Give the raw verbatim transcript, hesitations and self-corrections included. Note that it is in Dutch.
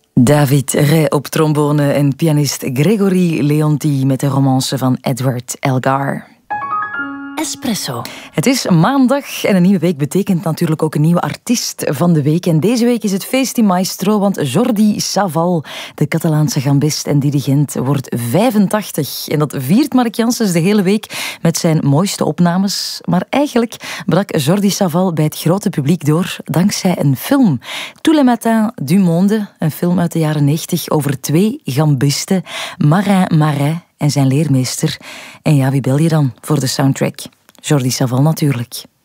David Ray op trombone en pianist Gregory Leonti met de romance van Edward Elgar. Espresso. Het is maandag en een nieuwe week betekent natuurlijk ook een nieuwe artiest van de week. En deze week is het feest in Maestro, want Jordi Savall, de Catalaanse gambist en dirigent, wordt vijfentachtig. En dat viert Mark Janssens de hele week met zijn mooiste opnames. Maar eigenlijk brak Jordi Savall bij het grote publiek door dankzij een film. Tous les matins du monde, een film uit de jaren negentig over twee gambisten, Marin Marais en zijn leermeester. En ja, wie bel je dan voor de soundtrack? Jordi Savall natuurlijk.